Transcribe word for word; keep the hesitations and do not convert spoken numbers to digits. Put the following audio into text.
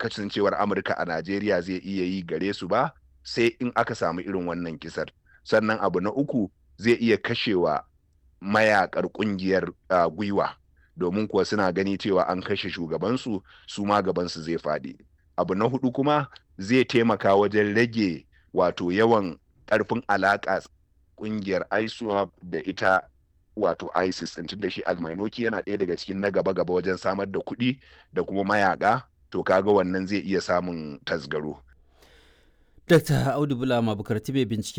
kasancewar Amurka a Najeriya zai iya yi gare su ba sai in aka samu irin wannan kisar. Sannan abu na uku zai iya kashewa mayakar kungiyar uh, gwiwa domin kuwa suna gani cewa an kashe shugabansu su ma gabansu zai faɗi. Abu na hudu kuma zai taimaka wajen rage wato yawan ƙarfin alaƙa kungiyar ISWAP da ita wato ISIS ɗin tunda shi almainoki yana ɗaya daga cikin na gaba-gaba wajen samar da kuɗi da kuma mayaka to kaga wannan zai iya samun tasgaro. Dakta Audu Bula Mabukar Tibe bincike